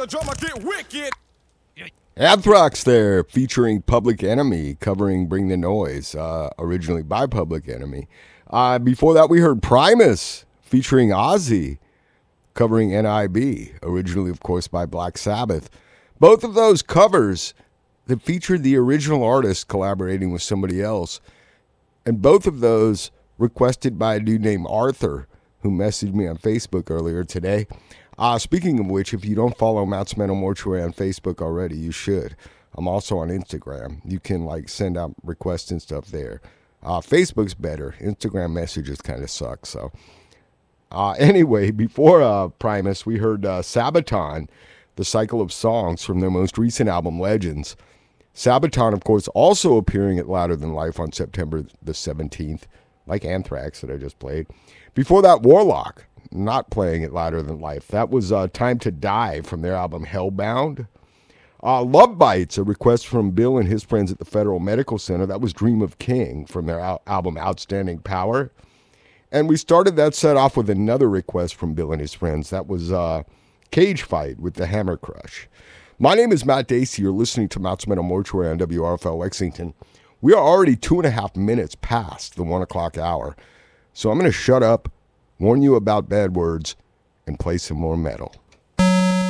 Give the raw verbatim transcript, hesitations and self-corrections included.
the drummer get wicked. Anthrax there, featuring Public Enemy, covering Bring the Noise, uh, originally by Public Enemy. Uh, before that, we heard Primus, featuring Ozzy, covering N I B, originally, of course, by Black Sabbath. Both of those covers that featured the original artist collaborating with somebody else, and both of those requested by a dude named Arthur, who messaged me on Facebook earlier today. Uh, speaking of which, if you don't follow Mounts Metal Mortuary on Facebook already, you should. I'm also on Instagram. You can like send out requests and stuff there. Uh, Facebook's better. Instagram messages kind of suck. So uh, anyway, before uh, Primus, we heard uh, Sabaton, the cycle of songs from their most recent album, Legends. Sabaton, of course, also appearing at Louder Than Life on September the seventeenth, like Anthrax that I just played. Before that, Warlock, not playing it Louder Than Life. That was uh, Time to Die from their album Hellbound. Uh, Love Bites, a request from Bill and his friends at the Federal Medical Center. That was Dream of King from their al- album Outstanding Power. And we started that set off with another request from Bill and his friends. That was uh, Cage Fight with the Hammer Crush. My name is Matt Dacey. You're listening to Mounts Metal Mortuary on W R F L Lexington. We are already two and a half minutes past the one o'clock hour. So I'm going to shut up, warn you about bad words, and play some more metal.